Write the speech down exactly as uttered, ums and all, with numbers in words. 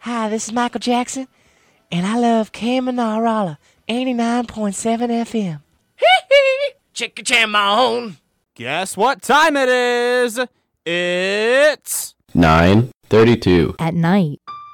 Hi, this is Michael Jackson, and I love Kamanarala, eighty-nine point seven F M. Hee-hee! Chicka-cham-on! Guess what time it is? It's nine thirty-two at night.